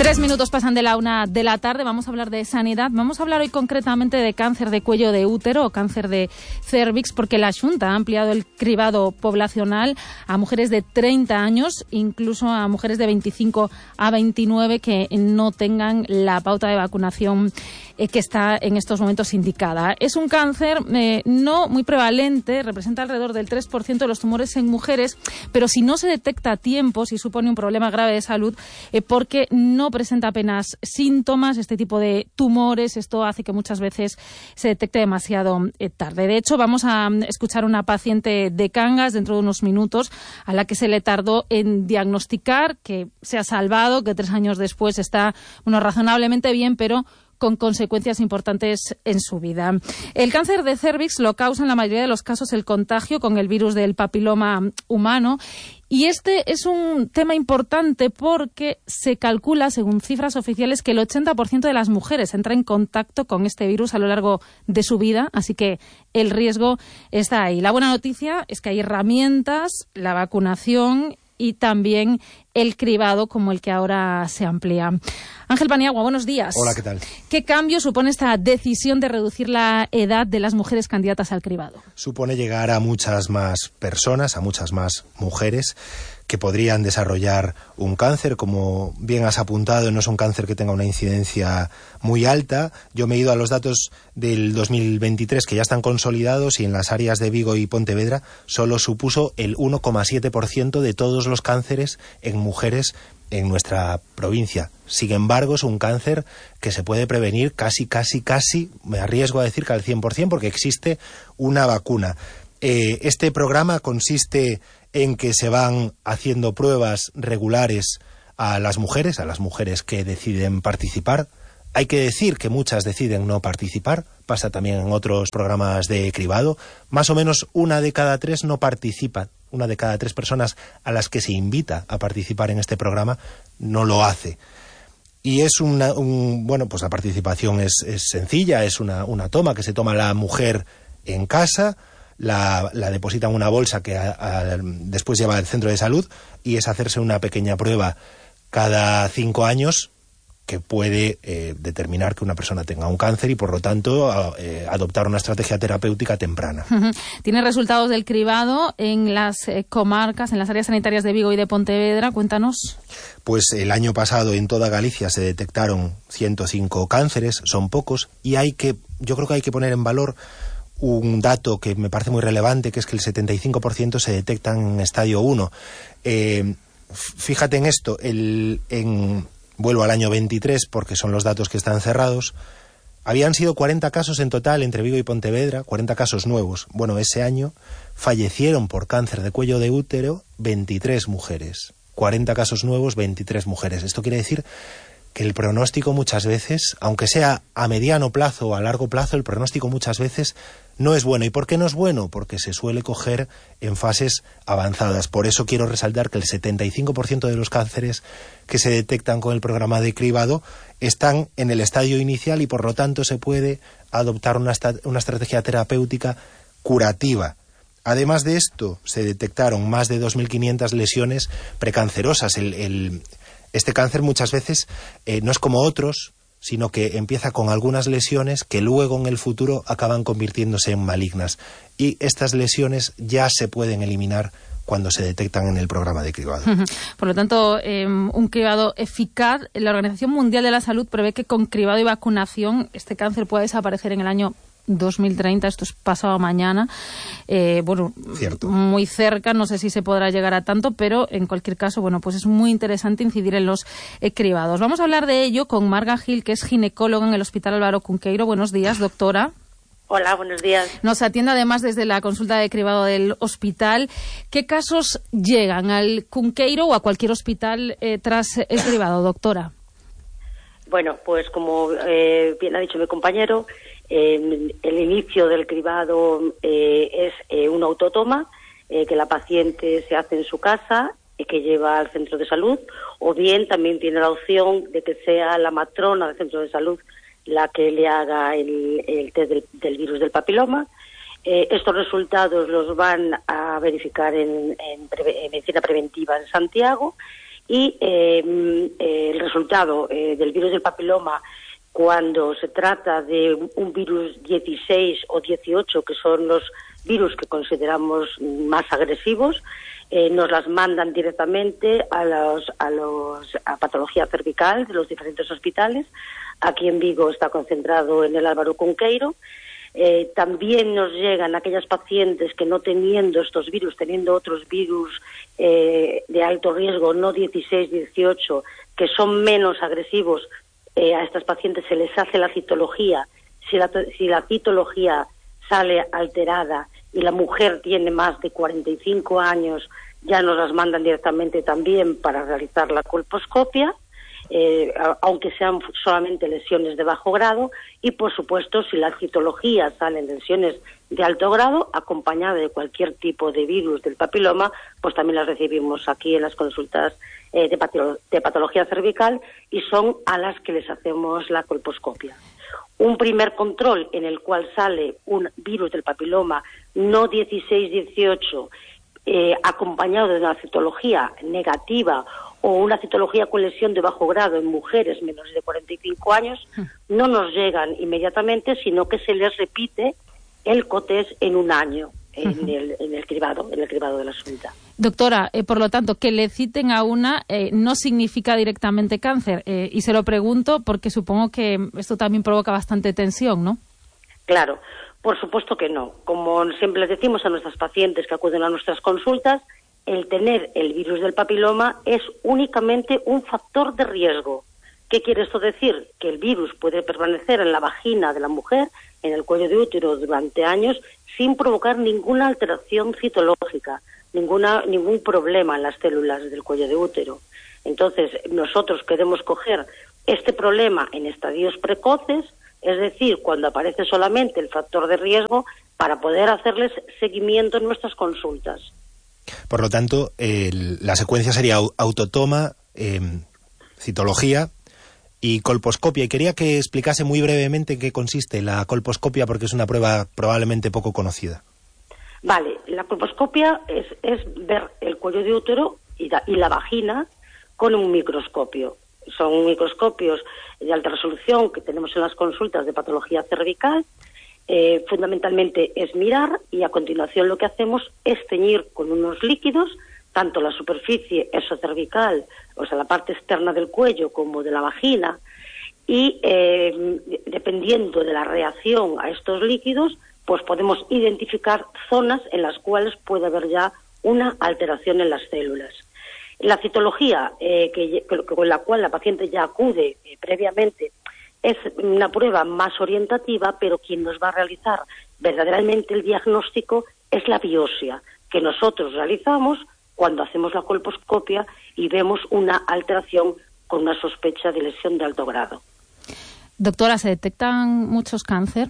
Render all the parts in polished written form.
3 minutos pasan de la 1 de la tarde, vamos a hablar de sanidad. Vamos a hablar hoy concretamente de cáncer de cuello de útero o cáncer de cérvix, porque la Xunta ha ampliado el cribado poblacional a mujeres de 30 años, incluso a mujeres de 25 a 29 que no tengan la pauta de vacunación que está en estos momentos indicada. Es un cáncer no muy prevalente, representa alrededor del 3% de los tumores en mujeres, pero si no se detecta a tiempo, sí supone un problema grave de salud, porque no presenta apenas síntomas, este tipo de tumores. Esto hace que muchas veces se detecte demasiado tarde. De hecho, vamos a escuchar a una paciente de Cangas dentro de unos minutos a la que se le tardó en diagnosticar, que se ha salvado, que 3 años después está razonablemente bien, pero con consecuencias importantes en su vida. El cáncer de cérvix lo causa en la mayoría de los casos el contagio con el virus del papiloma humano. Y este es un tema importante porque se calcula, según cifras oficiales, que el 80% de las mujeres entra en contacto con este virus a lo largo de su vida, así que el riesgo está ahí. La buena noticia es que hay herramientas, la vacunación y también el cribado como el que ahora se amplía. Ángel Paniagua, buenos días. Hola, ¿qué tal? ¿Qué cambio supone esta decisión de reducir la edad de las mujeres candidatas al cribado? Supone llegar a muchas más personas, a muchas más mujeres que podrían desarrollar un cáncer. Como bien has apuntado, no es un cáncer que tenga una incidencia muy alta. Yo me he ido a los datos del 2023 que ya están consolidados y en las áreas de Vigo y Pontevedra solo supuso el 1,7% de todos los cánceres en mujeres en nuestra provincia. Sin embargo, es un cáncer que se puede prevenir casi, me arriesgo a decir que al 100%, porque existe una vacuna. Este programa consiste en que se van haciendo pruebas regulares a las mujeres que deciden participar. Hay que decir que muchas deciden no participar, pasa también en otros programas de cribado. Más o menos 1 de cada 3 no participan. 1 de cada 3 personas a las que se invita a participar en este programa no lo hace. Y es pues la participación es sencilla, es una toma que se toma la mujer en casa, la deposita en una bolsa que después lleva al centro de salud, y es hacerse una pequeña prueba cada 5 años que puede determinar que una persona tenga un cáncer y, por lo tanto, adoptar una estrategia terapéutica temprana. ¿Tiene resultados del cribado en las comarcas, en las áreas sanitarias de Vigo y de Pontevedra? Cuéntanos. Pues el año pasado en toda Galicia se detectaron 105 cánceres, son pocos, y yo creo que hay que poner en valor un dato que me parece muy relevante, que es que el 75% se detectan en estadio 1. Fíjate en esto, vuelvo al año 23 porque son los datos que están cerrados. Habían sido 40 casos en total entre Vigo y Pontevedra, 40 casos nuevos. Bueno, ese año fallecieron por cáncer de cuello de útero 23 mujeres. 40 casos nuevos, 23 mujeres. Esto quiere decir que el pronóstico muchas veces, aunque sea a mediano plazo o a largo plazo, el pronóstico muchas veces no es bueno. ¿Y por qué no es bueno? Porque se suele coger en fases avanzadas. Por eso quiero resaltar que el 75% de los cánceres que se detectan con el programa de cribado están en el estadio inicial y, por lo tanto, se puede adoptar una estrategia terapéutica curativa. Además de esto, se detectaron más de 2.500 lesiones precancerosas. Este cáncer muchas veces no es como otros, sino que empieza con algunas lesiones que luego en el futuro acaban convirtiéndose en malignas. Y estas lesiones ya se pueden eliminar cuando se detectan en el programa de cribado. Por lo tanto, un cribado eficaz. La Organización Mundial de la Salud prevé que con cribado y vacunación este cáncer pueda desaparecer en el año 2030, esto es pasado mañana. Cierto. Muy cerca, no sé si se podrá llegar a tanto, pero en cualquier caso, pues es muy interesante incidir en los cribados. Vamos a hablar de ello con Marga Gil, que es ginecóloga en el Hospital Álvaro Cunqueiro. Buenos días, doctora. Hola, buenos días. Nos atiende además desde la consulta de cribado del hospital. ¿Qué casos llegan al Cunqueiro o a cualquier hospital tras el cribado, doctora? Bueno, pues como bien ha dicho mi compañero, el inicio del cribado es una autotoma que la paciente se hace en su casa y que lleva al centro de salud, o bien también tiene la opción de que sea la matrona del centro de salud la que le haga el test del virus del papiloma. Estos resultados los van a verificar en medicina preventiva en Santiago, y el resultado del virus del papiloma, cuando se trata de un virus 16 o 18, que son los virus que consideramos más agresivos, nos las mandan directamente a patología cervical de los diferentes hospitales. Aquí en Vigo está concentrado en el Álvaro Cunqueiro. También nos llegan aquellas pacientes que no teniendo estos virus, teniendo otros virus de alto riesgo, no 16, 18, que son menos agresivos. A estas pacientes se les hace la citología. Si la citología sale alterada y la mujer tiene más de 45 años, ya nos las mandan directamente también para realizar la colposcopia, aunque sean solamente lesiones de bajo grado, y por supuesto si la citología salen lesiones de alto grado, acompañada de cualquier tipo de virus del papiloma, pues también las recibimos aquí en las consultas de patología cervical, y son a las que les hacemos la colposcopia. Un primer control en el cual sale un virus del papiloma no 16-18, acompañado de una citología negativa o una citología con lesión de bajo grado en mujeres menores de 45 años, no nos llegan inmediatamente, sino que se les repite el COTES en un año en el cribado de la Xunta. Doctora, por lo tanto, que le citen a una no significa directamente cáncer, y se lo pregunto porque supongo que esto también provoca bastante tensión, ¿no? Claro, por supuesto que no. Como siempre les decimos a nuestras pacientes que acuden a nuestras consultas, el tener el virus del papiloma es únicamente un factor de riesgo. ¿Qué quiere esto decir? Que el virus puede permanecer en la vagina de la mujer, en el cuello de útero durante años, sin provocar ninguna alteración citológica, ningún problema en las células del cuello de útero. Entonces, nosotros queremos coger este problema en estadios precoces, es decir, cuando aparece solamente el factor de riesgo, para poder hacerles seguimiento en nuestras consultas. Por lo tanto, la secuencia sería autotoma, citología y colposcopia. Y quería que explicase muy brevemente en qué consiste la colposcopia, porque es una prueba probablemente poco conocida. Vale, la colposcopia es ver el cuello de útero y la vagina con un microscopio. Son microscopios de alta resolución que tenemos en las consultas de patología cervical. Fundamentalmente es mirar, y a continuación lo que hacemos es teñir con unos líquidos tanto la superficie esocervical, o sea, la parte externa del cuello, como de la vagina, y dependiendo de la reacción a estos líquidos, pues podemos identificar zonas en las cuales puede haber ya una alteración en las células. La citología con la cual la paciente ya acude previamente es una prueba más orientativa, pero quien nos va a realizar verdaderamente el diagnóstico es la biopsia, que nosotros realizamos cuando hacemos la colposcopia y vemos una alteración con una sospecha de lesión de alto grado. Doctora, ¿se detectan muchos cáncer?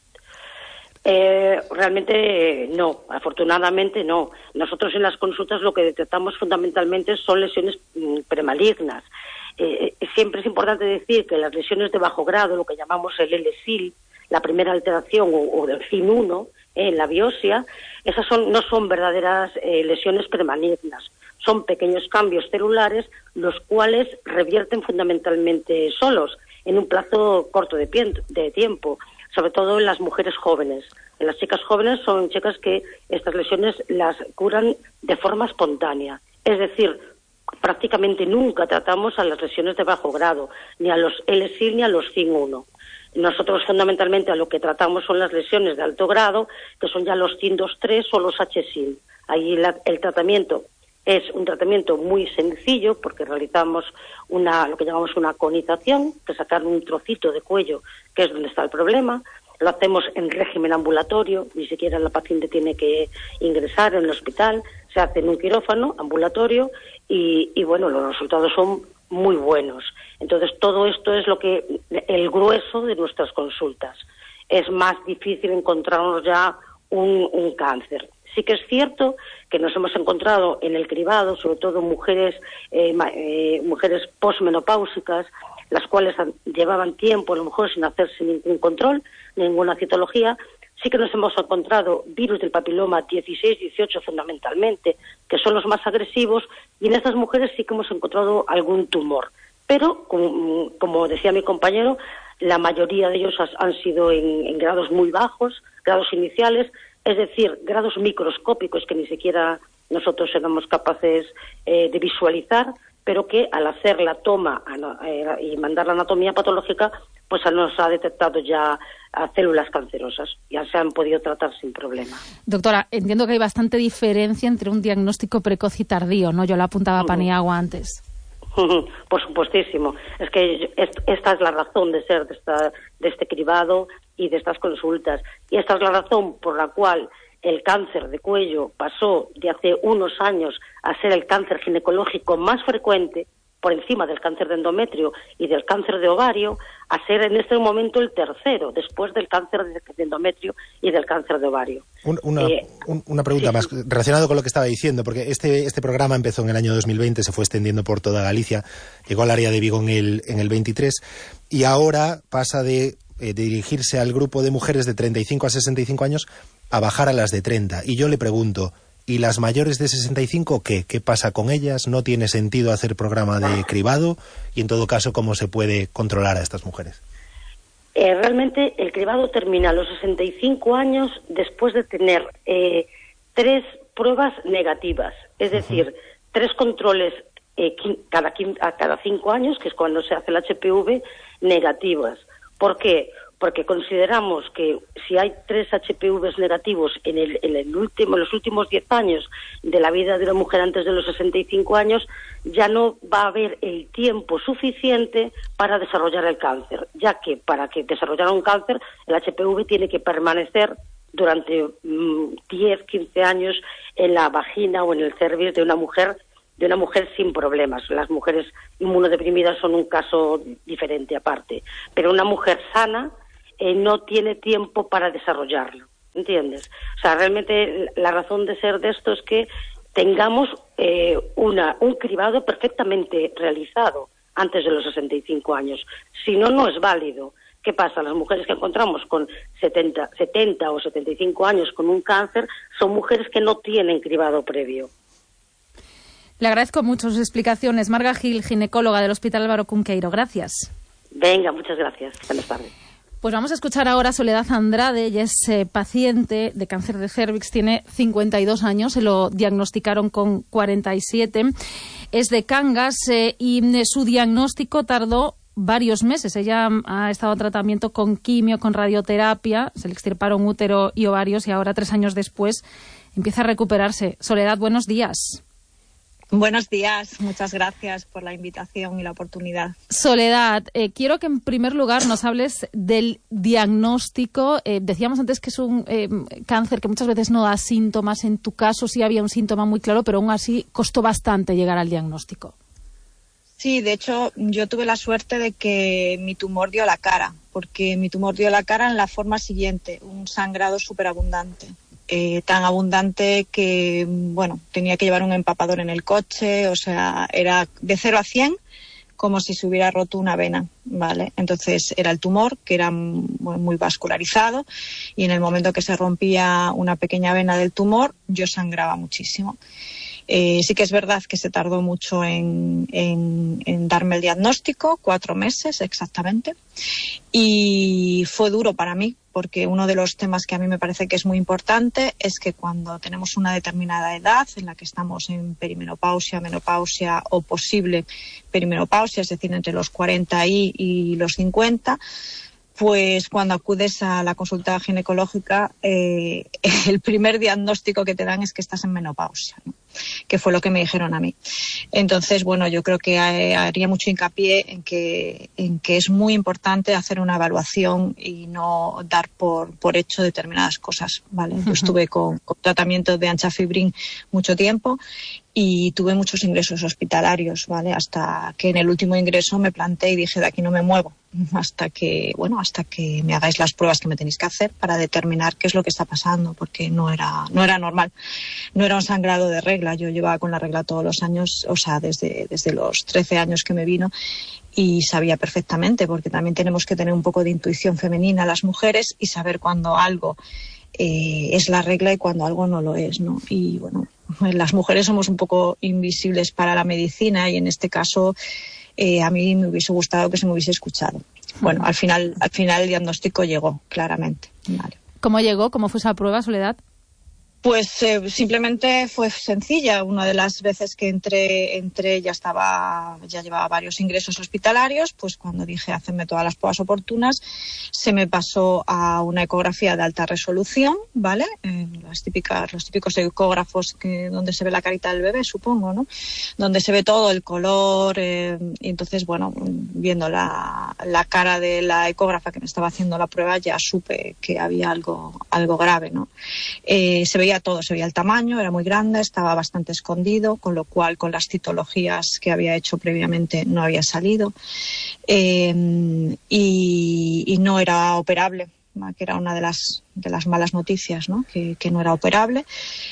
Realmente no, afortunadamente no. Nosotros en las consultas lo que detectamos fundamentalmente son lesiones premalignas. Siempre es importante decir que las lesiones de bajo grado, lo que llamamos el LSIL, la primera alteración o del CIN1 en la biopsia, esas no son verdaderas lesiones premalignas. Son pequeños cambios celulares, los cuales revierten fundamentalmente solos en un plazo corto de tiempo, sobre todo en las mujeres jóvenes. En las chicas jóvenes son chicas que estas lesiones las curan de forma espontánea. Es decir, prácticamente nunca tratamos a las lesiones de bajo grado, ni a los LSIL ni a los CIN1. Nosotros fundamentalmente a lo que tratamos son las lesiones de alto grado, que son ya los CIN2-3 o los HSIL. Ahí el tratamiento es un tratamiento muy sencillo, porque realizamos lo que llamamos una conización, que es sacar un trocito de cuello, que es donde está el problema. Lo hacemos en régimen ambulatorio, ni siquiera la paciente tiene que ingresar en el hospital, se hace en un quirófano ambulatorio y bueno, los resultados son muy buenos. Entonces, todo esto es el grueso de nuestras consultas. Es más difícil encontrarnos ya un cáncer. Sí que es cierto que nos hemos encontrado en el cribado, sobre todo mujeres posmenopáusicas, las cuales llevaban tiempo a lo mejor sin hacerse ningún control, ninguna citología. sí que nos hemos encontrado virus del papiloma 16, 18 fundamentalmente, que son los más agresivos, y en estas mujeres sí que hemos encontrado algún tumor. Pero, como decía mi compañero, la mayoría de ellos han sido en grados muy bajos, grados iniciales, es decir, grados microscópicos que ni siquiera nosotros éramos capaces de visualizar, pero que al hacer la toma y mandar la anatomía patológica, pues nos ha detectado ya a células cancerosas. Ya se han podido tratar sin problema. Doctora, entiendo que hay bastante diferencia entre un diagnóstico precoz y tardío, ¿no? Yo lo apuntaba a Paniagua antes. Por supuestísimo. Es que esta es la razón de ser de este cribado y de estas consultas. Y esta es la razón por la cual el cáncer de cuello pasó de hace unos años a ser el cáncer ginecológico más frecuente, por encima del cáncer de endometrio y del cáncer de ovario, a ser en este momento el tercero, después del cáncer de endometrio y del cáncer de ovario. Una pregunta más, relacionado con lo que estaba diciendo, porque este programa empezó en el año 2020, se fue extendiendo por toda Galicia, llegó al área de Vigo en el 23, y ahora pasa de dirigirse al grupo de mujeres de 35 a 65 años a bajar a las de 30. Y yo le pregunto, ¿y las mayores de 65 qué? ¿Qué pasa con ellas? ¿No tiene sentido hacer programa de cribado? Y en todo caso, ¿cómo se puede controlar a estas mujeres? Realmente el cribado termina a los 65 años después de tener 3 pruebas negativas, es decir, 3 controles cada 5 años, que es cuando se hace el HPV, negativas. ¿Por qué? Porque consideramos que si hay 3 HPVs negativos en los últimos 10 años de la vida de una mujer antes de los 65 años, ya no va a haber el tiempo suficiente para desarrollar el cáncer, ya que para que desarrollar un cáncer, el HPV tiene que permanecer durante 10, 15 años en la vagina o en el cervix de una mujer sin problemas. Las mujeres inmunodeprimidas son un caso diferente aparte, pero una mujer sana no tiene tiempo para desarrollarlo, ¿entiendes? O sea, realmente la razón de ser de esto es que tengamos un cribado perfectamente realizado antes de los 65 años. Si no, no es válido. ¿Qué pasa? Las mujeres que encontramos con 70 o 75 años con un cáncer son mujeres que no tienen cribado previo. Le agradezco mucho sus explicaciones. Marga Gil, ginecóloga del Hospital Álvaro Cunqueiro. Gracias. Venga, muchas gracias. Buenas tardes. Pues vamos a escuchar ahora a Soledad Andrade. Ella es paciente de cáncer de cérvix, tiene 52 años, se lo diagnosticaron con 47. Es de Cangas y su diagnóstico tardó varios meses. Ella ha estado en tratamiento con quimio, con radioterapia, se le extirparon útero y ovarios y ahora 3 años después empieza a recuperarse. Soledad, buenos días. Buenos días, muchas gracias por la invitación y la oportunidad. Soledad, quiero que en primer lugar nos hables del diagnóstico. Decíamos antes que es un cáncer que muchas veces no da síntomas. En tu caso sí había un síntoma muy claro, pero aún así costó bastante llegar al diagnóstico. Sí, de hecho yo tuve la suerte de que mi tumor dio la cara, porque mi tumor dio la cara en la forma siguiente, un sangrado superabundante. Tan abundante que, bueno, tenía que llevar un empapador en el coche, o sea, era de 0 a 100 como si se hubiera roto una vena, ¿vale? Entonces era el tumor, que era muy vascularizado, y en el momento que se rompía una pequeña vena del tumor, yo sangraba muchísimo. Sí que es verdad que se tardó mucho en darme el diagnóstico, 4 meses exactamente, y fue duro para mí, porque uno de los temas que a mí me parece que es muy importante es que cuando tenemos una determinada edad en la que estamos en perimenopausia, menopausia o posible perimenopausia, es decir, entre los 40 y los 50, pues cuando acudes a la consulta ginecológica, el primer diagnóstico que te dan es que estás en menopausia, ¿no? Que fue lo que me dijeron a mí. Entonces, bueno, yo creo que haría mucho hincapié en que es muy importante hacer una evaluación y no dar por hecho determinadas cosas, ¿vale? Yo estuve con tratamiento de anchafibrin mucho tiempo y tuve muchos ingresos hospitalarios, ¿vale? Hasta que en el último ingreso me planté y dije, de aquí no me muevo. hasta que me hagáis las pruebas que me tenéis que hacer para determinar qué es lo que está pasando, porque no era normal, no era un sangrado de regla. Yo llevaba con la regla todos los años, o sea, desde los 13 años que me vino, y sabía perfectamente, porque también tenemos que tener un poco de intuición femenina las mujeres y saber cuando algo es la regla y cuando algo no lo es, ¿no? Y bueno, las mujeres somos un poco invisibles para la medicina, y en este caso a mí me hubiese gustado que se me hubiese escuchado. Bueno, al final el diagnóstico llegó, claramente. Vale. ¿Cómo llegó? ¿Cómo fue esa prueba, Soledad? Pues simplemente fue sencilla. Una de las veces que entré ya llevaba varios ingresos hospitalarios. Pues cuando dije hacerme todas las pruebas oportunas, se me pasó a una ecografía de alta resolución, ¿vale? Los típicos ecógrafos donde se ve la carita del bebé, supongo, ¿no? Donde se ve todo el color. Y entonces, bueno, viendo la cara de la ecógrafa que me estaba haciendo la prueba, ya supe que había algo grave, ¿no? Se veía todo, se veía el tamaño, era muy grande, estaba bastante escondido, con lo cual con las citologías que había hecho previamente no había salido, y no era operable, que era una de las malas noticias, ¿no? Que no era operable,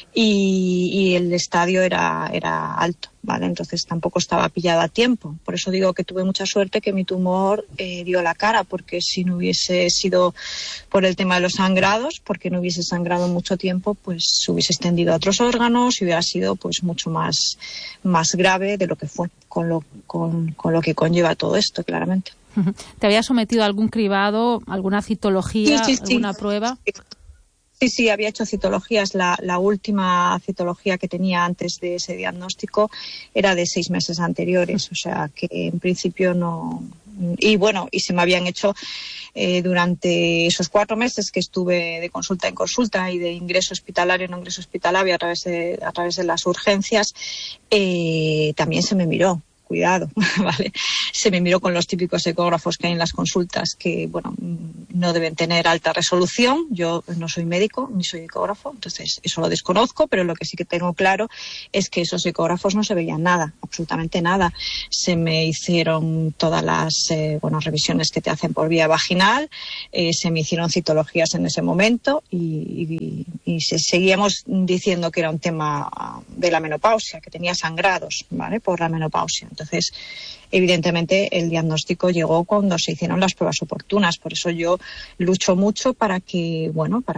y el estadio era alto, ¿vale? Entonces tampoco estaba pillada a tiempo. Por eso digo que tuve mucha suerte que mi tumor dio la cara, porque si no hubiese sido por el tema de los sangrados, porque no hubiese sangrado mucho tiempo, pues se hubiese extendido a otros órganos y hubiera sido pues mucho más grave de lo que fue, con lo que conlleva todo esto, claramente. ¿Te había sometido a algún cribado, alguna citología, sí, alguna prueba? Sí, había hecho citologías. La última citología que tenía antes de ese diagnóstico era de 6 meses anteriores, o sea que en principio no. Y bueno, y se me habían hecho durante esos 4 meses que estuve de consulta en consulta y de ingreso hospitalario en ingreso hospitalario a través de las urgencias, también se me miró. Cuidado, ¿vale? Se me miró con los típicos ecógrafos que hay en las consultas, que, bueno, no deben tener alta resolución. Yo no soy médico ni soy ecógrafo, entonces eso lo desconozco, pero lo que sí que tengo claro es que esos ecógrafos no se veían nada, absolutamente nada. Se me hicieron todas las revisiones que te hacen por vía vaginal, se me hicieron citologías en ese momento y seguíamos diciendo que era un tema de la menopausia, que tenía sangrados, ¿vale? Por la menopausia. Entonces, evidentemente, el diagnóstico llegó cuando se hicieron las pruebas oportunas. Por eso yo lucho mucho para que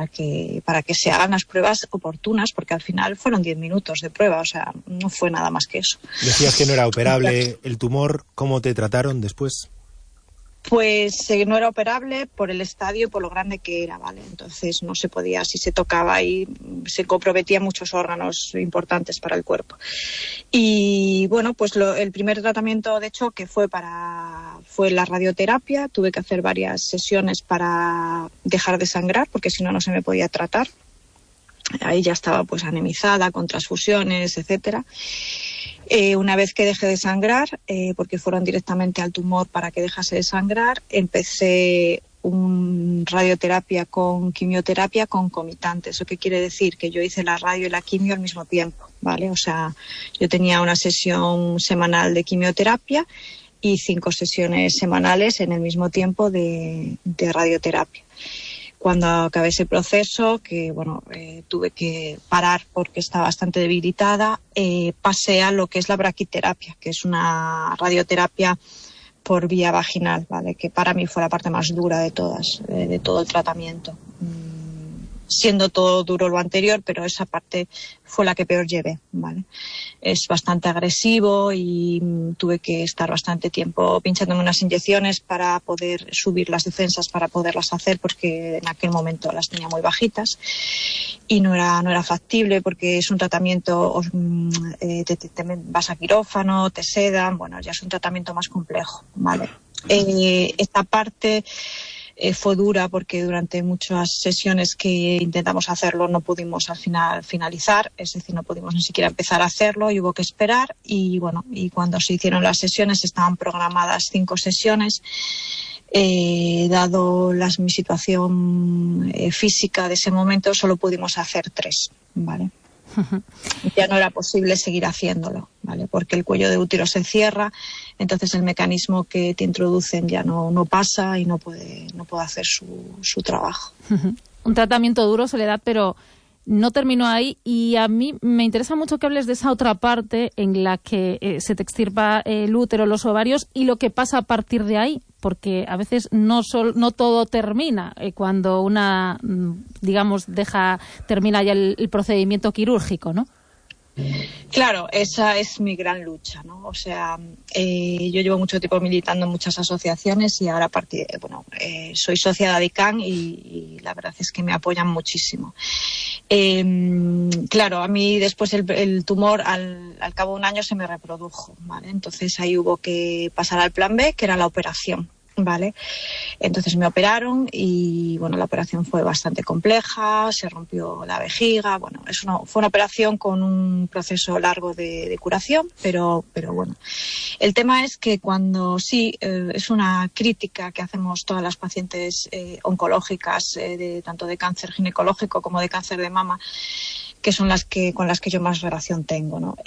se hagan las pruebas oportunas, porque al final fueron 10 minutos de prueba, o sea, no fue nada más que eso. Decías que no era operable el tumor. ¿Cómo te trataron después? Pues no era operable por el estadio y por lo grande que era, ¿vale? Entonces no se podía, si se tocaba ahí, se comprometían muchos órganos importantes para el cuerpo. Y bueno, pues el primer tratamiento, de hecho, que fue la radioterapia. Tuve que hacer varias sesiones para dejar de sangrar, porque si no, no se me podía tratar. Ahí ya estaba pues anemizada, con transfusiones, etcétera. Una vez que dejé de sangrar, porque fueron directamente al tumor para que dejase de sangrar, empecé radioterapia con quimioterapia concomitante. ¿Eso qué quiere decir? Que yo hice la radio y la quimio al mismo tiempo, ¿vale? O sea, yo tenía una sesión semanal de quimioterapia y 5 sesiones semanales en el mismo tiempo de radioterapia. Cuando acabé ese proceso, que bueno, tuve que parar porque estaba bastante debilitada, pasé a lo que es la braquiterapia, que es una radioterapia por vía vaginal, ¿vale? Que para mí fue la parte más dura de todas, de todo el tratamiento. Siendo todo duro lo anterior, pero esa parte fue la que peor llevé, ¿vale? Es bastante agresivo y tuve que estar bastante tiempo pinchándome unas inyecciones para poder subir las defensas, para poderlas hacer, porque en aquel momento las tenía muy bajitas y no era factible, porque es un tratamiento, te vas a quirófano, te sedan, bueno, ya es un tratamiento más complejo, ¿vale? Esta parte fue dura porque durante muchas sesiones que intentamos hacerlo no pudimos al final finalizar, es decir, no pudimos ni siquiera empezar a hacerlo y hubo que esperar. Y bueno, y cuando se hicieron las sesiones estaban programadas 5 sesiones. Dado mi situación física de ese momento, solo pudimos hacer 3, ¿vale? Ya no era posible seguir haciéndolo, ¿vale? Porque el cuello de útero se cierra, entonces el mecanismo que te introducen ya no pasa y no puede hacer su trabajo. Un tratamiento duro, Soledad, pero no terminó ahí, y a mí me interesa mucho que hables de esa otra parte en la que se te extirpa el útero, los ovarios, y lo que pasa a partir de ahí, porque a veces no todo termina cuando una, digamos, termina ya el procedimiento quirúrgico, ¿no? Claro, esa es mi gran lucha, ¿no? O sea, yo llevo mucho tiempo militando en muchas asociaciones y ahora soy socia de ICANN y la verdad es que me apoyan muchísimo. Claro, a mí después el tumor al cabo de un año se me reprodujo, ¿vale? Entonces ahí hubo que pasar al plan B, que era la operación. ¿Vale? Entonces me operaron y bueno, la operación fue bastante compleja, se rompió la vejiga, bueno, fue una operación con un proceso largo de curación, pero bueno. El tema es que cuando es una crítica que hacemos todas las pacientes oncológicas, tanto de cáncer ginecológico como de cáncer de mama, que son con las que yo más relación tengo, ¿no?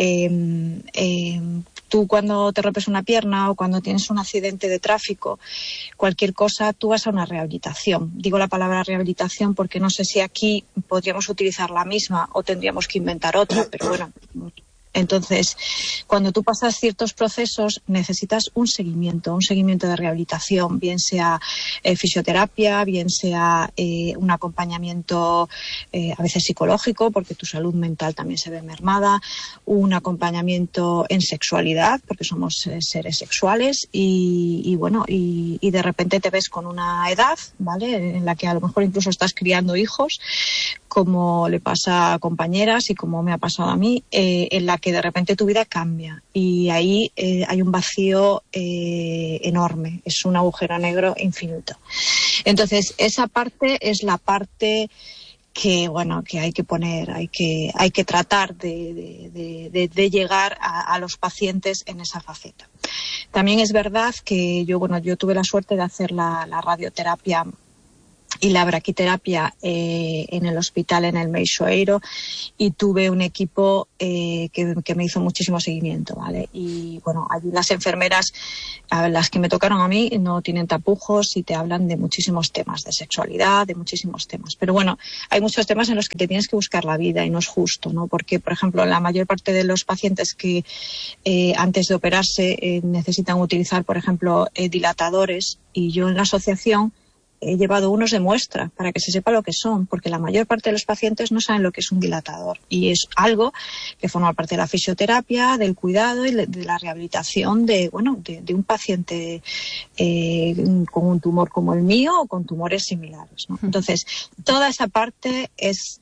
Tú cuando te rompes una pierna o cuando tienes un accidente de tráfico, cualquier cosa, tú vas a una rehabilitación. Digo la palabra rehabilitación porque no sé si aquí podríamos utilizar la misma o tendríamos que inventar otra, pero bueno. Entonces, cuando tú pasas ciertos procesos, necesitas un seguimiento de rehabilitación, bien sea fisioterapia, bien sea un acompañamiento a veces psicológico, porque tu salud mental también se ve mermada, un acompañamiento en sexualidad, porque somos seres sexuales, y de repente te ves con una edad, ¿vale?, en la que a lo mejor incluso estás criando hijos, como le pasa a compañeras y como me ha pasado a mí, en la que de repente tu vida cambia y ahí hay un vacío enorme, es un agujero negro infinito. Entonces, esa parte es la parte que hay que poner, hay que tratar de llegar a los pacientes en esa faceta. También es verdad que yo tuve la suerte de hacer la radioterapia y la braquiterapia en el hospital en el Meixoeiro, y tuve un equipo que me hizo muchísimo seguimiento, ¿vale? Y bueno, allí las enfermeras, las que me tocaron a mí, no tienen tapujos y te hablan de muchísimos temas, de sexualidad, de muchísimos temas. Pero bueno, hay muchos temas en los que te tienes que buscar la vida y no es justo, ¿no? Porque, por ejemplo, la mayor parte de los pacientes que antes de operarse necesitan utilizar, por ejemplo, dilatadores, y yo en la asociación he llevado unos de muestra para que se sepa lo que son, porque la mayor parte de los pacientes no saben lo que es un dilatador y es algo que forma parte de la fisioterapia, del cuidado y de la rehabilitación de un paciente con un tumor como el mío o con tumores similares, ¿no? Entonces, toda esa parte es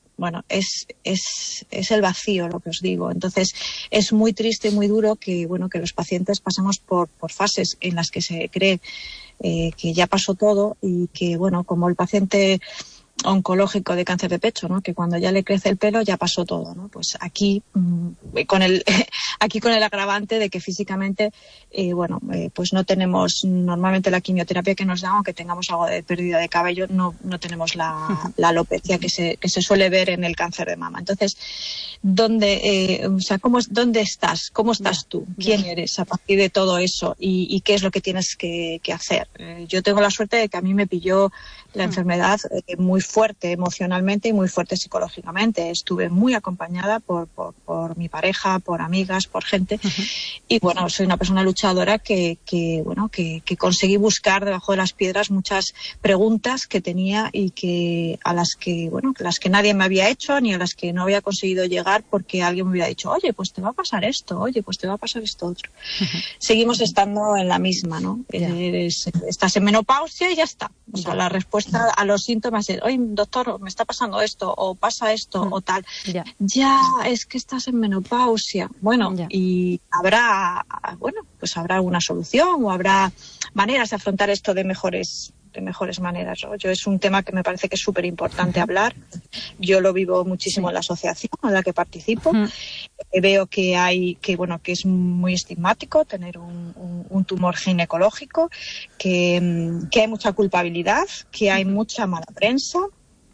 el vacío, lo que os digo. Entonces, es muy triste y muy duro que los pacientes pasemos por fases en las que se cree que ya pasó todo y que, como el paciente oncológico de cáncer de pecho, ¿no?, que cuando ya le crece el pelo ya pasó todo, ¿no? Pues aquí con el agravante de que físicamente pues no tenemos normalmente la quimioterapia que nos dan, aunque tengamos algo de pérdida de cabello, no tenemos la alopecia que se suele ver en el cáncer de mama. Entonces, ¿dónde estás? ¿Cómo estás tú? ¿Quién eres a partir de todo eso? ¿Y qué es lo que tienes que hacer? Yo tengo la suerte de que a mí me pilló la enfermedad muy fuerte emocionalmente y muy fuerte psicológicamente. Estuve muy acompañada por mi pareja, por amigas, por gente. Y soy una persona luchadora que conseguí buscar debajo de las piedras muchas preguntas que tenía y a las que nadie me había hecho ni a las que no había conseguido llegar porque alguien me hubiera dicho, oye, pues te va a pasar esto, oye, pues te va a pasar esto otro. Seguimos estando en la misma, ¿no? Estás en menopausia y ya está. O sea, la respuesta a los síntomas es, oye, doctor, me está pasando esto, o pasa esto, o tal. Ya, es que estás en menopausia. Y habrá alguna solución o habrá maneras de afrontar esto de mejores maneras, ¿no? Es un tema que me parece que es súper importante hablar. Yo lo vivo muchísimo en la asociación en la que participo. Veo que es muy estigmático tener un tumor ginecológico, que hay mucha culpabilidad, que hay mucha mala prensa,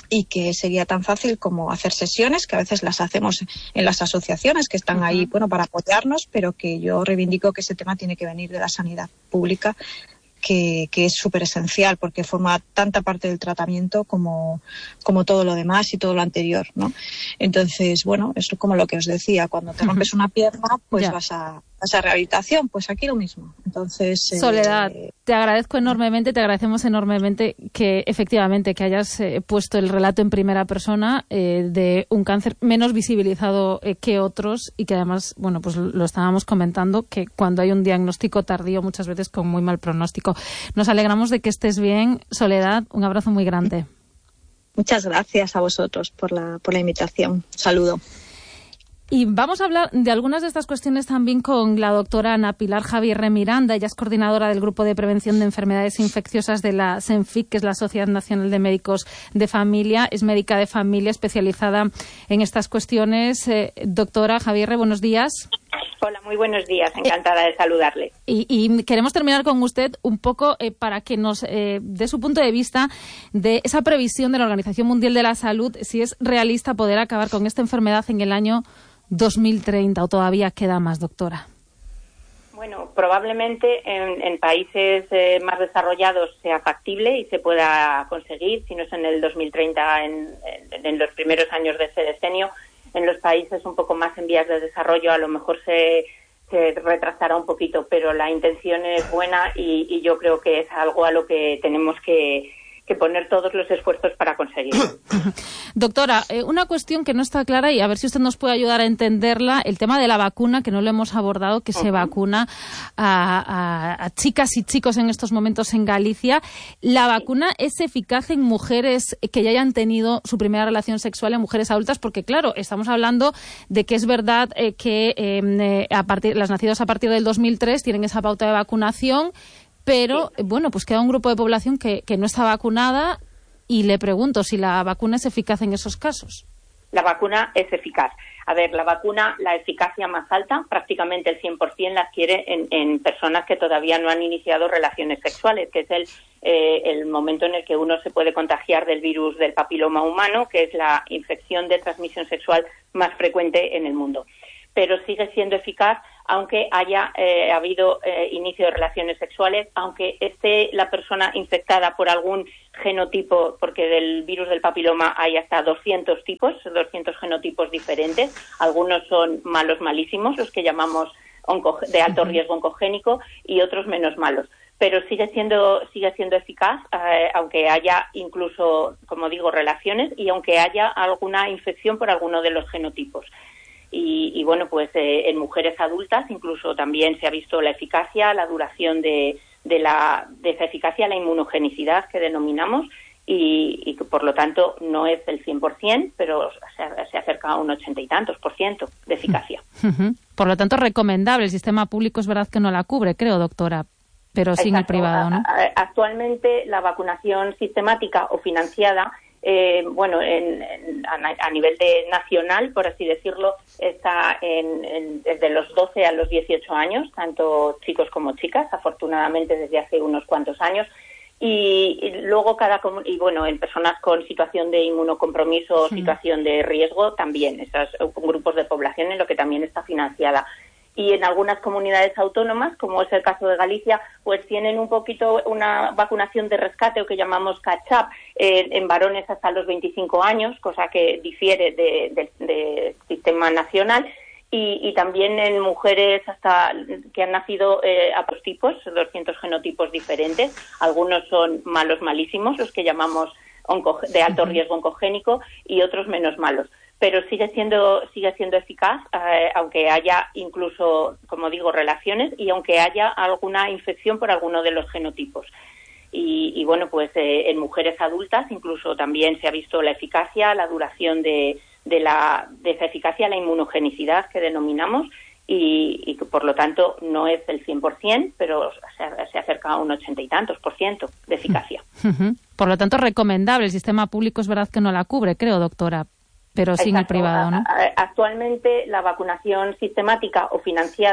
y que sería tan fácil como hacer sesiones, que a veces las hacemos en las asociaciones que están ahí, bueno, para apoyarnos, pero que yo reivindico que ese tema tiene que venir de la sanidad pública, que es súper esencial porque forma tanta parte del tratamiento como todo lo demás y todo lo anterior, ¿no? Entonces, bueno, es como lo que os decía, cuando te rompes una pierna, pues vas a rehabilitación, pues aquí lo mismo. Entonces, Soledad, te agradezco enormemente, te agradecemos enormemente que efectivamente que hayas puesto el relato en primera persona de un cáncer menos visibilizado que otros y que además, bueno, pues lo estábamos comentando, que cuando hay un diagnóstico tardío, muchas veces con muy mal pronóstico. Nos alegramos de que estés bien. Soledad, un abrazo muy grande. Muchas gracias a vosotros por la invitación. Saludo. Y vamos a hablar de algunas de estas cuestiones también con la doctora Ana Pilar Javierre Miranda. Ella es coordinadora del Grupo de Prevención de Enfermedades Infecciosas de la SENFIC, que es la Sociedad Nacional de Médicos de Familia. Es médica de familia especializada en estas cuestiones. Doctora Javierre, buenos días. Hola, muy buenos días. Encantada de saludarle. Y queremos terminar con usted un poco para que nos dé su punto de vista de esa previsión de la Organización Mundial de la Salud, si es realista poder acabar con esta enfermedad en el año 2030 o todavía queda más, doctora. Bueno, probablemente en países más desarrollados sea factible y se pueda conseguir, si no es en el 2030, en los primeros años de ese decenio. En los países un poco más en vías de desarrollo a lo mejor se retrasará un poquito, pero la intención es buena y yo creo que es algo a lo que tenemos que poner todos los esfuerzos para conseguirlo. Doctora, una cuestión que no está clara y a ver si usted nos puede ayudar a entenderla, el tema de la vacuna, que no lo hemos abordado, que se vacuna a chicas y chicos en estos momentos en Galicia. ¿La vacuna es eficaz en mujeres que ya hayan tenido su primera relación sexual, en mujeres adultas? Porque claro, estamos hablando de que es verdad que las nacidas a partir del 2003 tienen esa pauta de vacunación, pero, bueno, pues queda un grupo de población que no está vacunada y le pregunto si la vacuna es eficaz en esos casos. La vacuna es eficaz. A ver, la vacuna, la eficacia más alta, prácticamente el 100% la adquiere en personas que todavía no han iniciado relaciones sexuales, que es el momento en el que uno se puede contagiar del virus del papiloma humano, que es la infección de transmisión sexual más frecuente en el mundo. Pero sigue siendo eficaz aunque haya habido inicio de relaciones sexuales, aunque esté la persona infectada por algún genotipo, porque del virus del papiloma hay hasta 200 genotipos diferentes. Algunos son malos, malísimos, los que llamamos de alto riesgo oncogénico, y otros menos malos. Pero sigue siendo eficaz, aunque haya incluso, como digo, relaciones y aunque haya alguna infección por alguno de los genotipos. Y bueno, pues en mujeres adultas incluso también se ha visto la eficacia, la duración de esa eficacia, la inmunogenicidad que denominamos, y que por lo tanto no es el 100%, pero se acerca a un 80 y tantos % de eficacia. Por lo tanto, recomendable. El sistema público es verdad que no la cubre, creo, doctora, pero sí en el privado, ¿no? Actualmente la vacunación sistemática o financiada, a nivel nacional, por así decirlo, está desde los 12 a los 18 años, tanto chicos como chicas, afortunadamente desde hace unos cuantos años, y luego en personas con situación de inmunocompromiso o situación de riesgo también, esos grupos de población en lo que también está financiada. Y en algunas comunidades autónomas, como es el caso de Galicia, pues tienen un poquito una vacunación de rescate, o que llamamos catch-up, en varones hasta los 25 años, cosa que difiere del sistema nacional, y también en mujeres hasta que han nacido a dos tipos, 200 genotipos diferentes. Algunos son malos, malísimos, los que llamamos de alto riesgo oncogénico, y otros menos malos. Pero sigue siendo eficaz, aunque haya incluso, como digo, relaciones, y aunque haya alguna infección por alguno de los genotipos. Y bueno, pues en mujeres adultas incluso también se ha visto la eficacia, la duración de esa eficacia, la inmunogenicidad que denominamos, y que por lo tanto no es el 100%, pero se acerca a un 80 y tantos % de eficacia. Por lo tanto, recomendable. El sistema público es verdad que no la cubre, creo, doctora, pero sí en el privado, ¿no? Actualmente la vacunación sistemática o financiada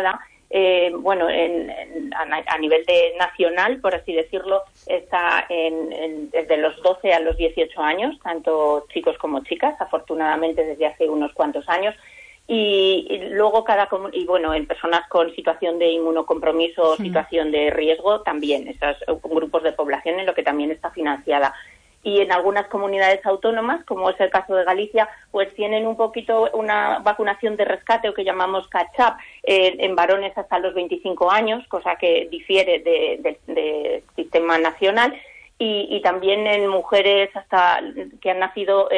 a nivel nacional, por así decirlo, está desde los 12 a los 18 años, tanto chicos como chicas, afortunadamente desde hace unos cuantos años. Y luego en personas con situación de inmunocompromiso o situación de riesgo también, esos grupos de población en lo que también está financiada. Y en algunas comunidades autónomas, como es el caso de Galicia, pues tienen un poquito una vacunación de rescate o que llamamos catch-up en varones hasta los 25 años, cosa que difiere del sistema nacional, y también en mujeres hasta que han nacido